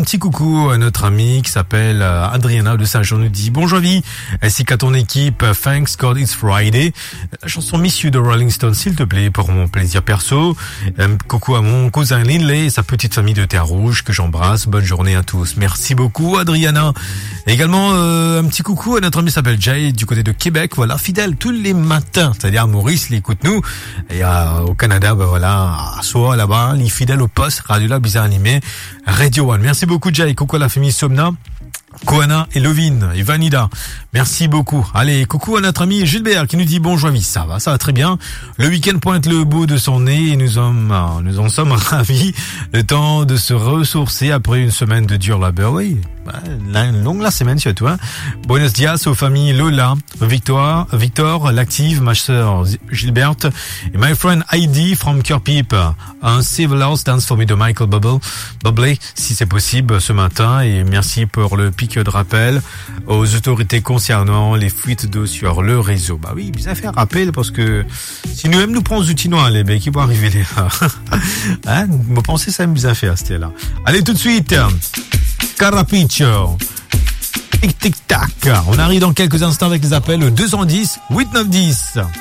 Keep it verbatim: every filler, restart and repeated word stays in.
petit coucou à notre ami qui s'appelle Adriana de Saint-Jean nous dit bonjour vie, ainsi qu'à ton équipe, thanks God it's Friday. La chanson Miss You de Rolling Stone s'il te plaît pour mon plaisir perso. Un coucou à mon cousin Linley et sa petite famille de Terre Rouge que j'embrasse. Bonne journée à tous. Merci beaucoup Adriana. Également euh, un petit coucou à notre ami qui s'appelle Jay du côté de Québec, voilà, fidèle tous les matins, c'est-à-dire Maurice l'écoute-nous et euh, au Canada, ben voilà, soit là-bas, les fidèles au poste, Radio Lab, bizarre animé, Radio One. Merci beaucoup Jay, coucou à la famille Somna, Koana et Lovine et Vanida. Merci beaucoup. Allez, coucou à notre ami Gilbert qui nous dit bonjour vie. Ça va, ça va très bien. Le week-end pointe le bout de son nez et nous sommes, nous en sommes ravis. Le temps de se ressourcer après une semaine de dur labeur. Oui, une longue la semaine chez toi. Buenos dias aux familles Lola, Victoire, Victor, l'active, ma sœur Gilberte et my friend Heidi from Curpip. Un Civil House Dance for Me de Michael Bubble, Bublé, si c'est possible ce matin. Et merci pour le pic de rappel aux autorités concernant les fuites d'eau sur le réseau. Bah oui, bien faire rappel parce que si nous même nous prenons outils noirs, les mecs, qui vont arriver là. Hein, vous pensez ça me bien faire, c'était là. Allez tout de suite. Carapiccio. Tic tic tac. On arrive dans quelques instants avec les appels deux cent dix, huit neuf dix.